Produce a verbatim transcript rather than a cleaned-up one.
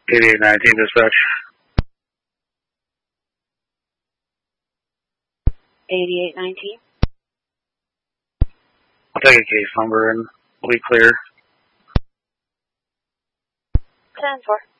eighty-eight nineteen dispatch. eighty-eight nineteen. I'll take a case number and we'll be clear. ten four.